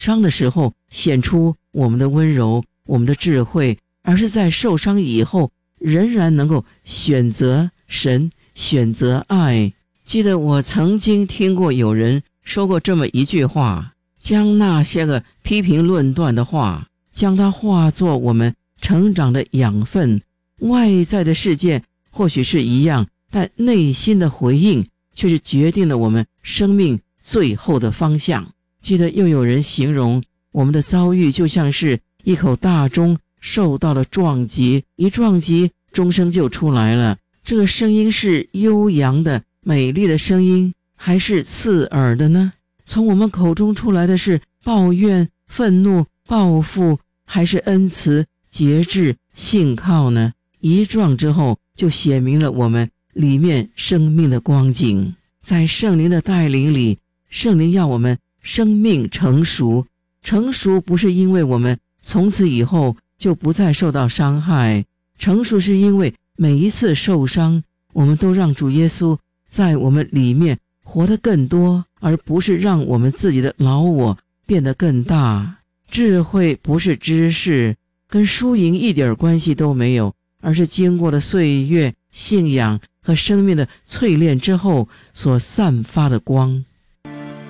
伤的时候显出我们的温柔，我们的智慧，而是在受伤以后仍然能够选择神，选择爱。记得我曾经听过有人说过这么一句话，将那些个批评论断的话，将它化作我们成长的养分。外在的事件或许是一样，但内心的回应却是决定了我们生命最后的方向。记得又有人形容我们的遭遇就像是一口大钟受到了撞击，一撞击钟声就出来了。这个声音是悠扬的美丽的声音，还是刺耳的呢？从我们口中出来的是抱怨、愤怒、报复，还是恩慈、节制、信靠呢？一撞之后就显明了我们里面生命的光景。在圣灵的带领里，圣灵要我们生命成熟。成熟不是因为我们从此以后就不再受到伤害，成熟是因为每一次受伤，我们都让主耶稣在我们里面活得更多，而不是让我们自己的老我变得更大。智慧不是知识，跟输赢一点关系都没有，而是经过了岁月、信仰和生命的淬炼之后所散发的光。